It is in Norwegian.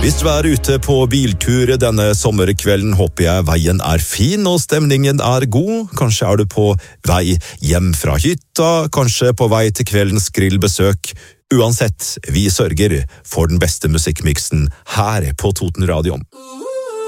Hvis du er ute på biltur denne sommerkvelden, håper jeg veien er fin og stemningen er god. Kanskje er du på vei hjem fra hytta, kanskje på vei til kveldens grillbesøk. Uansett, vi sørger for den beste musikkmiksen her på Toten Radio.